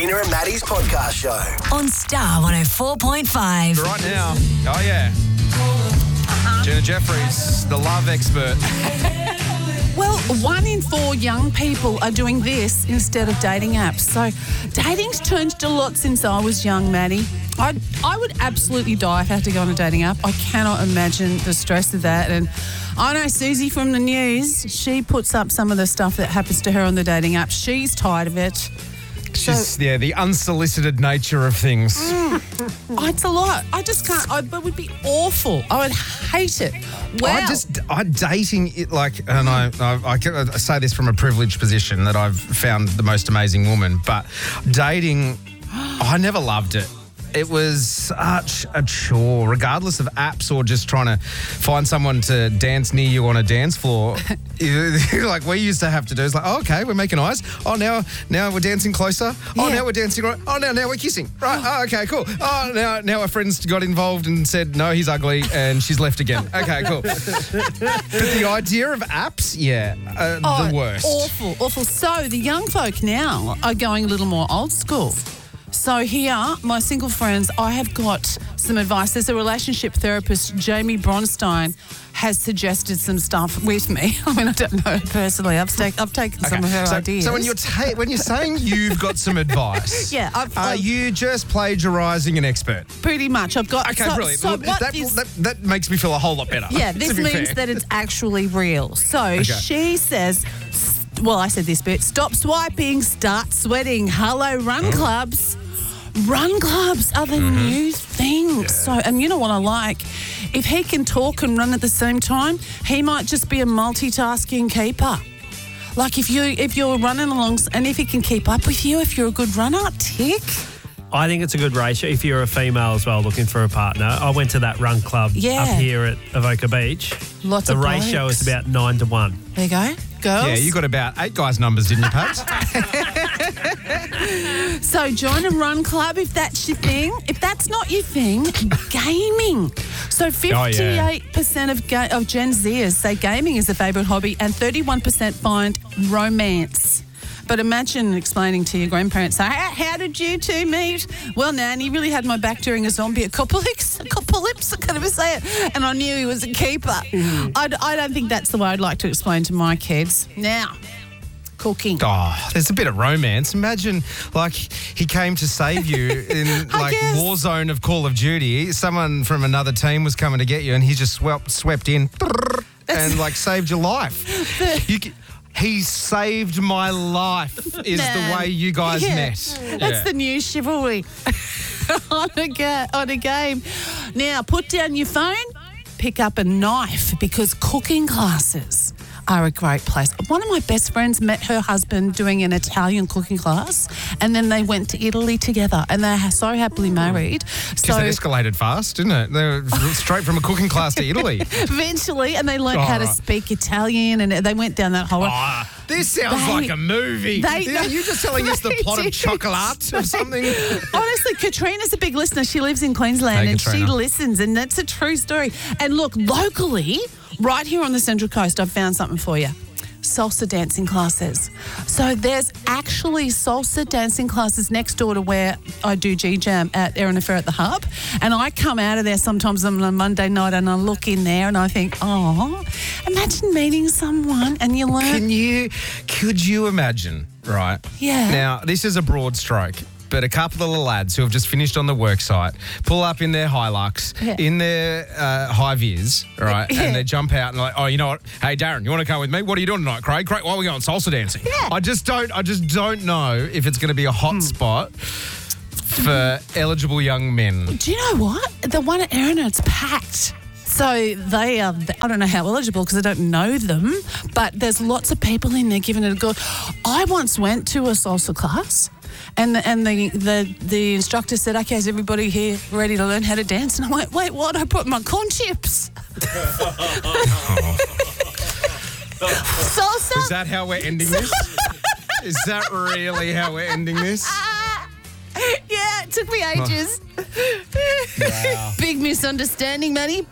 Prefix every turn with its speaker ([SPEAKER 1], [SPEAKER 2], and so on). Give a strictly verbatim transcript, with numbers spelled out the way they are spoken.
[SPEAKER 1] Ina and Maddie's podcast show
[SPEAKER 2] on Star one oh four point five.
[SPEAKER 3] Right now, oh yeah, uh-huh. Gina Jeffries, the love expert.
[SPEAKER 4] Well, one in four young people are doing this instead of dating apps. So dating's changed a lot since I was young, Maddie. I I would absolutely die if I had to go on a dating app. I cannot imagine the stress of that. And I know Susie from the news, she puts up some of the stuff that happens to her on the dating app. She's tired of it.
[SPEAKER 3] She's,
[SPEAKER 4] So-
[SPEAKER 3] yeah, the unsolicited nature of things.
[SPEAKER 4] Oh, it's a lot. I just can't. I, it would be awful. I would hate it. Wow.
[SPEAKER 3] I just, I dating it like, and I, I, I, can- I say this from a privileged position that I've found the most amazing woman, but dating, I never loved it. It was such a chore, regardless of apps or just trying to find someone to dance near you on a dance floor. Like we used to have to do. It's like, oh, okay, we're making eyes. Oh, now now we're dancing closer. Oh,
[SPEAKER 4] Yeah.
[SPEAKER 3] now we're dancing. Right. Oh, now now we're kissing. Right. Oh, okay, cool. Oh, now now our friends got involved and said, no, he's ugly, and she's left again. Okay, cool. But the idea of apps, yeah, uh,
[SPEAKER 4] Oh,
[SPEAKER 3] the worst.
[SPEAKER 4] Awful, awful. So the young folk now are going a little more old school. So here, my single friends, I have got some advice. There's a relationship therapist, Jamie Bronstein, has suggested some stuff with me. I mean, I don't know her personally. I've, take, I've taken some of her
[SPEAKER 3] so,
[SPEAKER 4] ideas.
[SPEAKER 3] So when you're ta- when you're saying you've got some advice,
[SPEAKER 4] Yeah, I've-
[SPEAKER 3] are
[SPEAKER 4] I've-
[SPEAKER 3] you just plagiarising an expert?
[SPEAKER 4] Pretty much. I've got...
[SPEAKER 3] Okay,
[SPEAKER 4] so,
[SPEAKER 3] brilliant.
[SPEAKER 4] So
[SPEAKER 3] Well,
[SPEAKER 4] what
[SPEAKER 3] that,
[SPEAKER 4] this-
[SPEAKER 3] that that makes me feel a whole lot better.
[SPEAKER 4] Yeah,
[SPEAKER 3] to
[SPEAKER 4] this
[SPEAKER 3] be
[SPEAKER 4] means
[SPEAKER 3] fair.
[SPEAKER 4] that it's actually real. So she says, well, I said this bit, stop swiping, start sweating. Hello, run
[SPEAKER 3] Oh.
[SPEAKER 4] clubs. Run clubs are the
[SPEAKER 3] Mm-hmm.
[SPEAKER 4] new thing. So, and you know what I like? If he can talk and run at the same time, he might just be a multitasking keeper. Like if you if you're running along, and if he can keep up with you, if you're a good runner, tick.
[SPEAKER 5] I think it's a good ratio if you're a female as well looking for a partner. I went to that run club
[SPEAKER 4] Yeah.
[SPEAKER 5] up here at Avoca Beach.
[SPEAKER 4] Lots
[SPEAKER 5] the
[SPEAKER 4] of
[SPEAKER 5] ratio
[SPEAKER 4] blokes.
[SPEAKER 5] is about nine to one.
[SPEAKER 4] There you go, girls.
[SPEAKER 3] Yeah, you got about eight guys' numbers, didn't you, Pat?
[SPEAKER 4] So join a run club if that's your thing. If that's not your thing, gaming. So fifty-eight percent of, ga- of Gen Zers say gaming is a favourite hobby and thirty-one percent find romance. But imagine explaining to your grandparents, how, how did you two meet? Well, Nanny really had my back during a zombie apocalypse. Apocalypse, I can't even say it. And I knew he was a keeper. I, d- I don't think that's the way I'd like to explain to my kids. Now, cooking.
[SPEAKER 3] Oh, there's a bit of romance. Imagine, like, he came to save you in, like,
[SPEAKER 4] guess.
[SPEAKER 3] war zone of Call of Duty. Someone from another team was coming to get you, and he just swept, swept in and, like, saved your life. You, c- he saved my life is
[SPEAKER 4] Man.
[SPEAKER 3] the way you guys
[SPEAKER 4] Yeah.
[SPEAKER 3] met.
[SPEAKER 4] That's
[SPEAKER 3] Yeah.
[SPEAKER 4] the new chivalry on, a ga- on a game. Now, put down your phone, pick up a knife because cooking classes are a great place. One of my best friends met her husband doing an Italian cooking class, and then they went to Italy together, and they're so happily married. So
[SPEAKER 3] Jeez, that escalated fast, didn't it? They were straight from a cooking class to Italy.
[SPEAKER 4] eventually, and they learned
[SPEAKER 3] Oh,
[SPEAKER 4] how to
[SPEAKER 3] right.
[SPEAKER 4] speak Italian, and they went down that whole.
[SPEAKER 3] Ah, this sounds
[SPEAKER 4] They-
[SPEAKER 3] like a movie.
[SPEAKER 4] they-
[SPEAKER 3] Are you just telling us the
[SPEAKER 4] they
[SPEAKER 3] plot of
[SPEAKER 4] did.
[SPEAKER 3] Chocolat or something?
[SPEAKER 4] Honestly, Katrina's a big listener. She lives in Queensland
[SPEAKER 3] Hey,
[SPEAKER 4] and she
[SPEAKER 3] Katrina.
[SPEAKER 4] listens, and that's a true story. And look, locally, right here on the Central Coast, I've found something for you. Salsa dancing classes. So there's actually salsa dancing classes next door to where I do G Jam at Erin Affair at the Hub. And I come out of there sometimes on a Monday night and I look in there and I think, oh, imagine meeting someone and you learn.
[SPEAKER 3] Can you, could you imagine, right?
[SPEAKER 4] Yeah.
[SPEAKER 3] Now, this is a broad stroke, but a couple of the lads who have just finished on the work site pull up in their Hilux,
[SPEAKER 4] Yeah.
[SPEAKER 3] in their uh, high-vis, right,
[SPEAKER 4] Yeah.
[SPEAKER 3] and they jump out and like, oh, you know what? Hey, Darren, you want to come with me? What are you doing tonight, Craig? Craig, why are we going salsa dancing?
[SPEAKER 4] Yeah.
[SPEAKER 3] I just don't, I just don't know if it's going to be a hot spot for eligible young men.
[SPEAKER 4] Do you know what? The one at Erin, it's packed. So they are, I don't know how eligible because I don't know them, but there's lots of people in there giving it a go. I once went to a salsa class and the, and the, the, the instructor said, okay, is everybody here ready to learn how to dance? And I went, wait, what? I brought my corn chips. Salsa?
[SPEAKER 3] Is that how we're ending this? Is that really how we're ending this?
[SPEAKER 4] Yeah, it took me ages.
[SPEAKER 3] Wow.
[SPEAKER 4] Big misunderstanding, Manny.